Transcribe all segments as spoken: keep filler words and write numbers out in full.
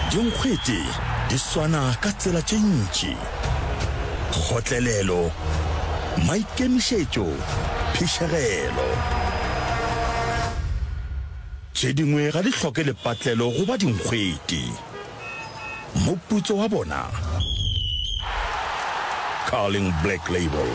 Dinkgwete di swana ka tsela tše ntši. Kgotlelelo, maikemišetšo, phišegelo. Tše dingwe ga di hloke lepatlelo go ba dinkgwete. Moputso wa bona, Carling Black Label.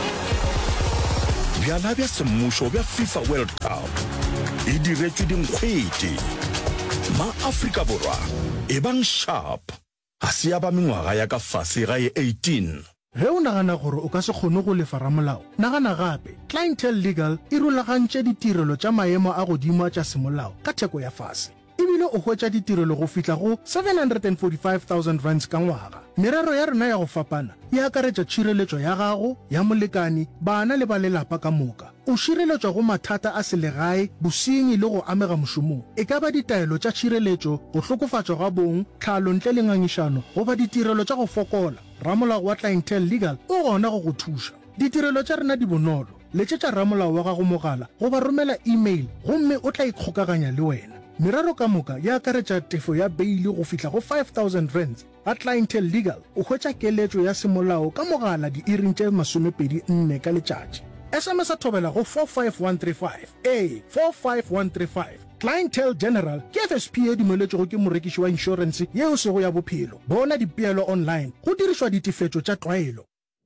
Bjala bja semmušo bja FIFA World Cup e diretšwe dinkgwete. Ma-Afrika Borwa e bang sharp. Ga se ya ba mengwaga ya ka fase ga e eighteen. Ge o nagana gore o ka se kgone go lefa ramolao, nagana gape Clientele Legal e rulagantše ditirelo tša maemo a godimo tša semolao ka theko ya fase. Ebile o hwetša ditirelo go fihla go seven hundred forty-five thousand rands ka ngwaga. Merero ya rena ya go fapana e akaretša tšhireletšo ya gago, ya molekani, bana le ba lelapa ka moka. O šireletšwa go mathata a selegae, bosenyi le go amega mošomong. E ka ba ditaelo tša tšhireletšo, go hlokofatšwa ga bong, tlhalo ntle le ngangišano, go ba ditirelo tša go fokola. Ramolao wa Clientele Legal o gona go go thuša. Ditirelo tša rena di bonolo. Letšetša ramolao wa gago mogala go ba romela email gomme o tla ikgokaganya le wena. Meraro ka moka ya akaretša tefo ya beili go fihla go five thousand rands. Ga Clientele Legal o hwetša keletšo ya semolao ka mogala di iring tše masomepedi nne ka letšatši. S M S a thobela go four five one three five. A four five one three five. Clientele General ke F S P e dumeletšego ke morekiši wa insurance yeo sego ya bophelo. Bona dipeelo online go dirišwa ditefetšo tša tlwaelo.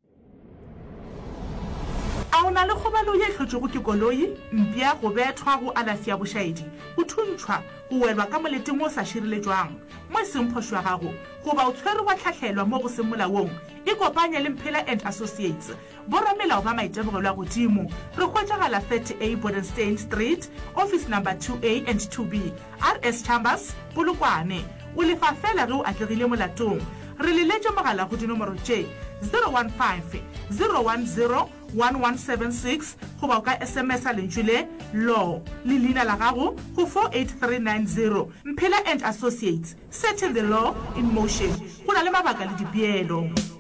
A o na le kgobalo ye hlotšego ke koloi, mpia go bethwa go alafi ya bošaedi, go thuntšhwa go welwa ka moleteng o sa šireletšwang mo e seng phošo ya gago, goba o tshwere wa tlhatlhelwa mo go seng molaong. E kopanye le Mphela and Associates, boramelao ba maitemogelo a godimo. Re hwetšagala thirty A Bodenstein Street, office number two A and two B, R S Chambers, Polokwane. O lefa fela ge o atlegile molatong. Re le letša mogala go dinomoro tše zero one five zero one zero one one seven six goba o ka S M S a lentšwe le law le leina la gago go four eight three nine zero. Mphela and Associates, settle the law in motion. Go na le mabaka le dipeelo.